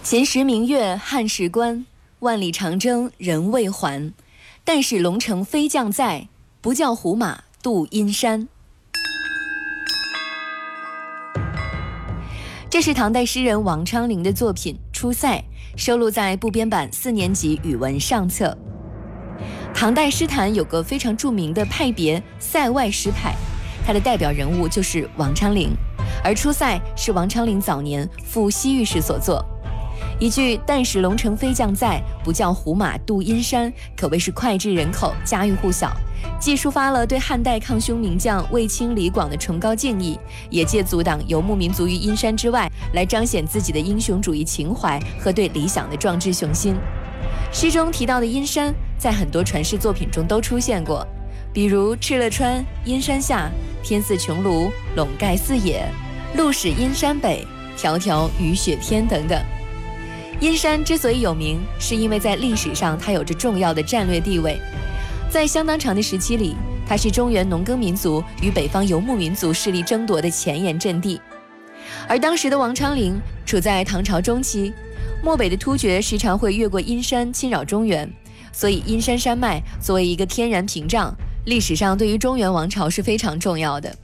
前时明月汉时关，万里长征人未还。但使龙城飞将在，不教胡马度阴山。这是唐代诗人王昌龄的作品《出塞》，收录在部编版4年级语文上册。唐代诗坛有个非常著名的派别塞外诗派，他的代表人物就是王昌龄，而《出塞》是王昌龄早年赴西域时所作。一句“但使龙城飞将在，不教胡马度阴山”可谓是脍炙人口，家喻户晓，既抒发了对汉代抗匈名将卫青、李广的崇高敬意，也借阻挡游牧民族于阴山之外，来彰显自己的英雄主义情怀和对理想的壮志雄心。诗中提到的阴山，在很多传世作品中都出现过，比如敕勒川、阴山下、天似穹庐、笼盖四野、路使阴山北、迢迢雨雪天等等。阴山之所以有名，是因为在历史上它有着重要的战略地位。在相当长的时期里，它是中原农耕民族与北方游牧民族势力争夺的前沿阵地。而当时的王昌龄处在唐朝中期，漠北的突厥时常会越过阴山侵扰中原，所以阴山山脉作为一个天然屏障，历史上对于中原王朝是非常重要的。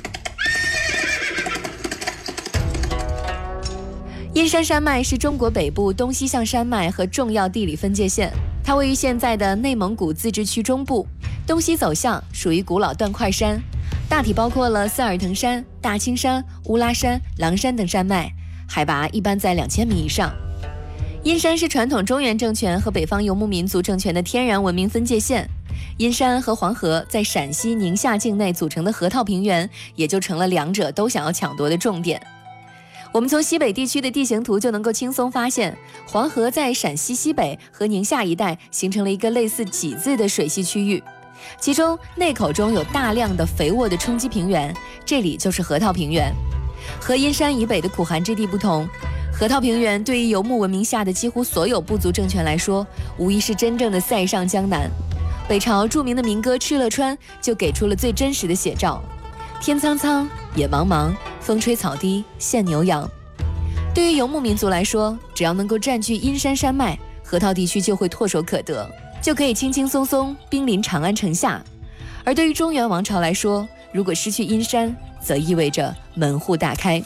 阴山山脉是中国北部东西向山脉和重要地理分界线，它位于现在的内蒙古自治区中部，东西走向属于古老断块山，大体包括了塞尔腾山、大青山、乌拉山、狼山等山脉，海拔一般在2000米以上。阴山是传统中原政权和北方游牧民族政权的天然文明分界线，阴山和黄河在陕西、宁夏境内组成的河套平原，也就成了两者都想要抢夺的重点。我们从西北地区的地形图就能够轻松发现，黄河在陕西西北和宁夏一带形成了一个类似几字的水系区域，其中内口中有大量的肥沃的冲积平原，这里就是河套平原。和阴山以北的苦寒之地不同，河套平原对于游牧文明下的几乎所有部族政权来说，无疑是真正的塞上江南。北朝著名的民歌《敕勒川》就给出了最真实的写照：天苍苍，野茫茫，风吹草低见牛羊。对于游牧民族来说，只要能够占据阴山山脉，河套地区就会唾手可得，就可以轻轻松松兵临长安城下。而对于中原王朝来说，如果失去阴山，则意味着门户大开。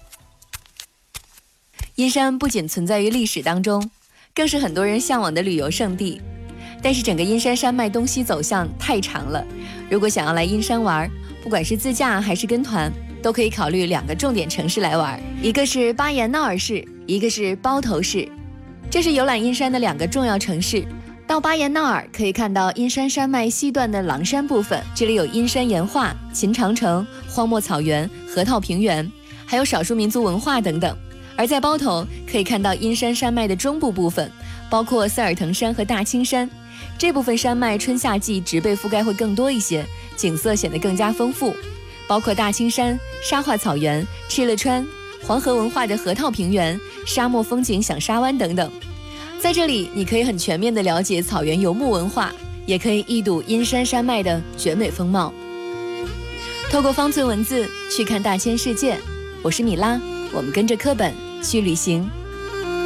阴山不仅存在于历史当中，更是很多人向往的旅游胜地。但是整个阴山山脉东西走向太长了，如果想要来阴山玩，不管是自驾还是跟团，都可以考虑2个重点城市来玩，一个是巴彦淖尔市，一个是包头市。这是游览阴山的2个重要城市。到巴彦淖尔可以看到阴山山脉西段的狼山部分，这里有阴山岩画、秦长城、荒漠草原、河套平原，还有少数民族文化等等。而在包头可以看到阴山山脉的中部部分，包括塞尔腾山和大青山，这部分山脉春夏季植被覆盖会更多一些，景色显得更加丰富，包括大青山、沙化草原、敕勒川、黄河文化的河套平原、沙漠风景响沙湾等等。在这里你可以很全面地了解草原游牧文化，也可以一睹阴山山脉的绝美风貌。透过方寸文字去看大千世界，我是米拉，我们跟着课本去旅行。